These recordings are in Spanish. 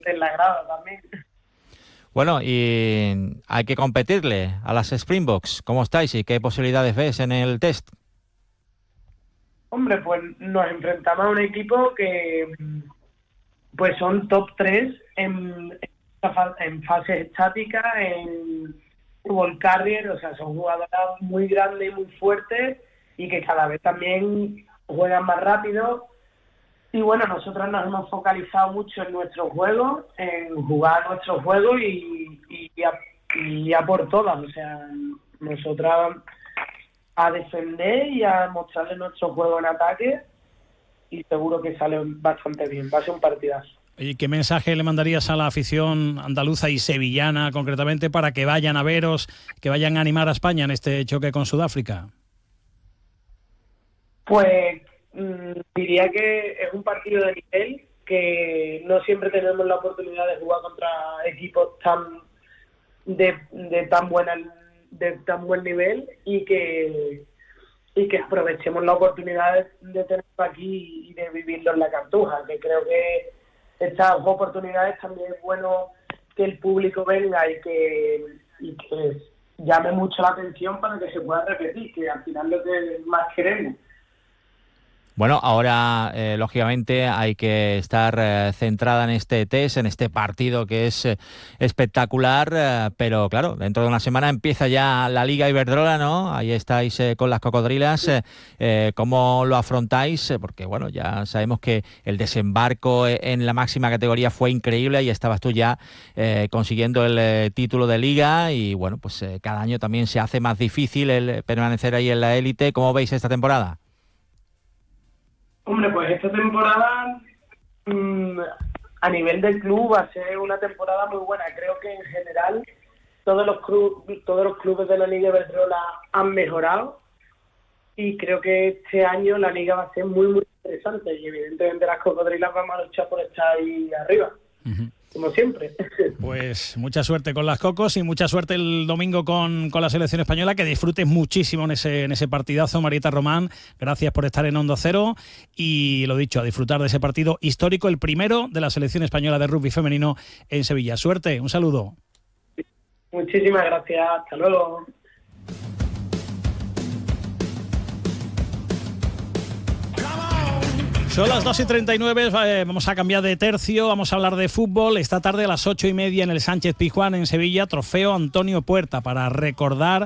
en la grada también. Bueno, y hay que competirle a las Springboks. ¿Cómo estáis y qué posibilidades ves en el test? Hombre, pues nos enfrentamos a un equipo que pues son top 3 en fases estáticas, en ball carrier, o sea, son jugadoras muy grandes y muy fuertes y que cada vez también juegan más rápido. Y bueno, nosotros nos hemos focalizado mucho en nuestro juego, en jugar nuestro juego y a por todas. O sea, nosotras a defender y a mostrarle nuestro juego en ataque y seguro que sale bastante bien. Va a ser un partidazo. ¿Y qué mensaje le mandarías a la afición andaluza y sevillana concretamente para que vayan a veros, que vayan a animar a España en este choque con Sudáfrica? Pues diría que es un partido de nivel, que no siempre tenemos la oportunidad de jugar contra equipos de tan buen nivel y que aprovechemos la oportunidad de tenerlo aquí y de vivirlo en la Cartuja, que creo que estas oportunidades también es bueno que el público venga y que llame mucho la atención para que se pueda repetir, que al final es lo que más queremos. Bueno, ahora lógicamente hay que estar centrada en este test, en este partido que es espectacular, pero claro, dentro de una semana empieza ya la Liga Iberdrola, ¿no? Ahí estáis con las cocodrilas. ¿Cómo lo afrontáis? Porque bueno, ya sabemos que el desembarco en la máxima categoría fue increíble y estabas tú ya consiguiendo el título de Liga y bueno, pues cada año también se hace más difícil el permanecer ahí en la élite. ¿Cómo veis esta temporada? Hombre, pues esta temporada a nivel del club va a ser una temporada muy buena. Creo que en general todos los clubes de la Liga Iberdrola han mejorado y creo que este año la Liga va a ser muy, muy interesante y evidentemente las cocodrilas vamos a luchar por estar ahí arriba. Uh-huh. Como siempre. Pues mucha suerte con las Cocos y mucha suerte el domingo con la selección española, que disfrutes muchísimo en ese partidazo. Marieta Román, gracias por estar en Onda Cero y lo dicho, a disfrutar de ese partido histórico, el primero de la selección española de rugby femenino en Sevilla. Suerte, un saludo. Muchísimas gracias, hasta luego. Son las 2:39, vamos a cambiar de tercio, vamos a hablar de fútbol. Esta tarde a las 8:30 en el Sánchez Pizjuán en Sevilla, trofeo Antonio Puerta para recordar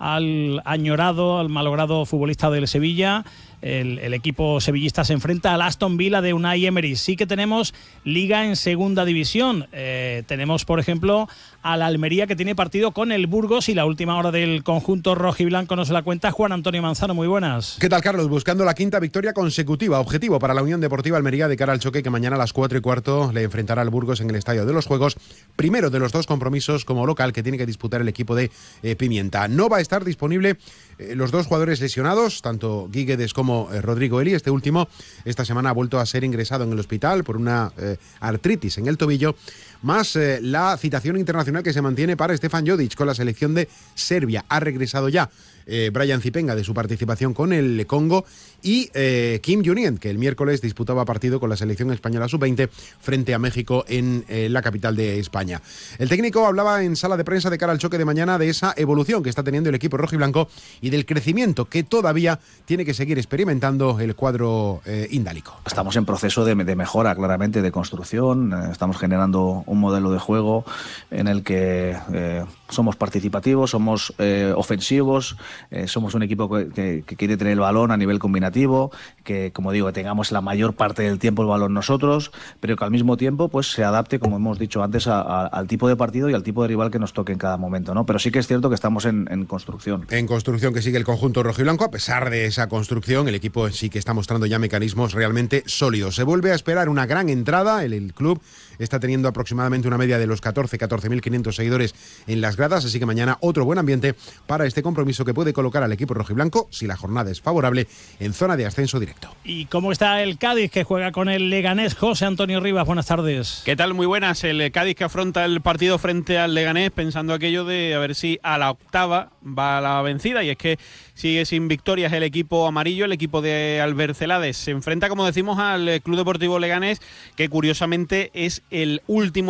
al añorado, al malogrado futbolista del Sevilla. El equipo sevillista se enfrenta al Aston Villa de Unai Emery. Sí que tenemos Liga en segunda división. Tenemos, por ejemplo, al Almería, que tiene partido con el Burgos, y la última hora del conjunto rojiblanco nos la cuenta Juan Antonio Manzano. Muy buenas. ¿Qué tal, Carlos? Buscando la quinta victoria consecutiva. Objetivo para la Unión Deportiva Almería de cara al choque que mañana a las 4:15 le enfrentará al Burgos en el Estadio de los Juegos. Primero de los dos compromisos como local que tiene que disputar el equipo de Pimienta. No va a estar disponible los dos jugadores lesionados, tanto Guíguedes como Rodrigo Eli. Este último esta semana ha vuelto a ser ingresado en el hospital por una artritis en el tobillo, más la citación internacional que se mantiene para Stefan Jodic con la selección de Serbia. Ha regresado ya Brian Zipenga de su participación con el Congo y Kim Junien, que el miércoles disputaba partido con la selección española sub-20 frente a México en la capital de España. El técnico hablaba en sala de prensa de cara al choque de mañana de esa evolución que está teniendo el equipo rojiblanco y del crecimiento que todavía tiene que seguir experimentando el cuadro indálico. Estamos en proceso de mejora, claramente, de construcción. Estamos generando un modelo de juego en el que somos participativos, somos ofensivos, somos un equipo que quiere tener el balón a nivel combinativo, que, como digo, tengamos la mayor parte del tiempo el balón nosotros, pero que al mismo tiempo pues se adapte, como hemos dicho antes, al tipo de partido y al tipo de rival que nos toque en cada momento, ¿no? Pero sí que es cierto que estamos en construcción. En construcción que sigue el conjunto rojiblanco. A pesar de esa construcción, el equipo sí que está mostrando ya mecanismos realmente sólidos. Se vuelve a esperar una gran entrada. El club está teniendo aproximadamente una media de los 14.500 seguidores en las gradas, así que mañana otro buen ambiente para este compromiso que puede colocar al equipo rojiblanco, si la jornada es favorable, en zona de ascenso directo. ¿Y cómo está el Cádiz, que juega con el Leganés? José Antonio Rivas, buenas tardes. ¿Qué tal? Muy buenas. El Cádiz que afronta el partido frente al Leganés pensando aquello de a ver si a la octava va a la vencida, y es que sigue sin victorias el equipo amarillo, el equipo de Albert Celades. Se enfrenta, como decimos, al Club Deportivo Leganés, que curiosamente es el último